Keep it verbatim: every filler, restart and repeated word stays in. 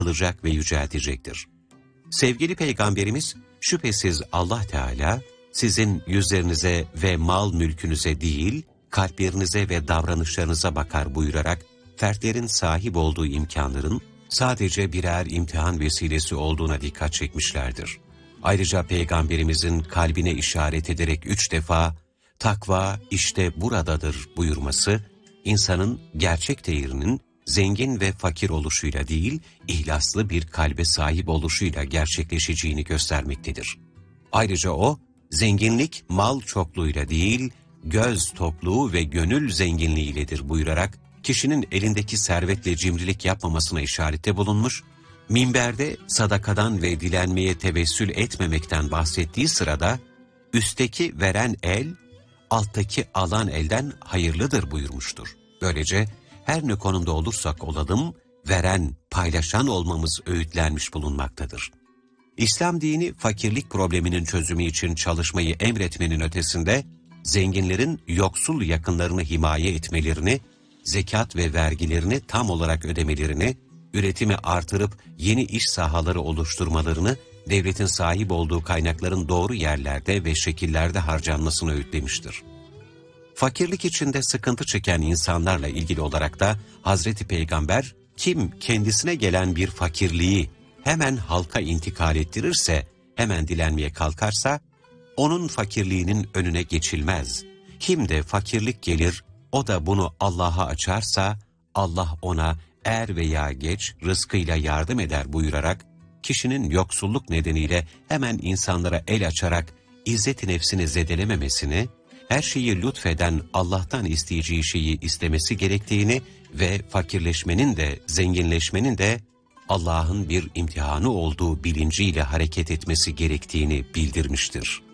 kılacak ve yüceltecektir. Sevgili Peygamberimiz, şüphesiz Allah Teala, sizin yüzlerinize ve mal mülkünüze değil, kalplerinize ve davranışlarınıza bakar buyurarak, fertlerin sahip olduğu imkanların sadece birer imtihan vesilesi olduğuna dikkat çekmişlerdir. Ayrıca Peygamberimizin kalbine işaret ederek üç defa, takva işte buradadır buyurması, insanın gerçek değerinin zengin ve fakir oluşuyla değil, ihlaslı bir kalbe sahip oluşuyla gerçekleşeceğini göstermektedir. Ayrıca o, zenginlik mal çokluğuyla değil, göz tokluğu ve gönül zenginliğiyledir buyurarak, kişinin elindeki servetle cimrilik yapmamasına işarette bulunmuş, minberde sadakadan ve dilenmeye tevessül etmemekten bahsettiği sırada, üstteki veren el, alttaki alan elden hayırlıdır buyurmuştur. Böylece her ne konumda olursak olalım, veren, paylaşan olmamız öğütlenmiş bulunmaktadır. İslam dini fakirlik probleminin çözümü için çalışmayı emretmenin ötesinde, zenginlerin yoksul yakınlarını himaye etmelerini, zekat ve vergilerini tam olarak ödemelerini, üretimi artırıp yeni iş sahaları oluşturmalarını, devletin sahip olduğu kaynakların doğru yerlerde ve şekillerde harcanmasını öğütlemiştir. Fakirlik içinde sıkıntı çeken insanlarla ilgili olarak da Hazreti Peygamber, kim kendisine gelen bir fakirliği hemen halka intikal ettirirse, hemen dilenmeye kalkarsa, onun fakirliğinin önüne geçilmez. Kim de fakirlik gelir, o da bunu Allah'a açarsa, Allah ona er veya geç rızkıyla yardım eder buyurarak, kişinin yoksulluk nedeniyle hemen insanlara el açarak izzet-i nefsini zedelememesini, her şeyi lütfeden Allah'tan isteyeceği şeyi istemesi gerektiğini ve fakirleşmenin de zenginleşmenin de Allah'ın bir imtihanı olduğu bilinciyle hareket etmesi gerektiğini bildirmiştir.